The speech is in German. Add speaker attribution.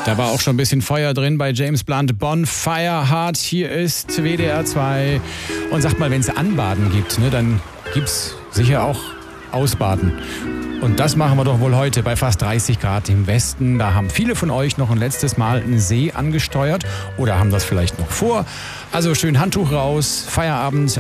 Speaker 1: Da war auch schon ein bisschen Feuer drin bei James Blunt. Bonfire Heart, hier ist WDR 2. Und sagt mal, wenn es Anbaden gibt, ne, dann gibt es sicher auch Ausbaden. Und das machen wir doch wohl heute bei fast 30 Grad im Westen. Da haben viele von euch noch ein letztes Mal einen See angesteuert oder haben das vielleicht noch vor. Also schön Handtuch raus, Feierabend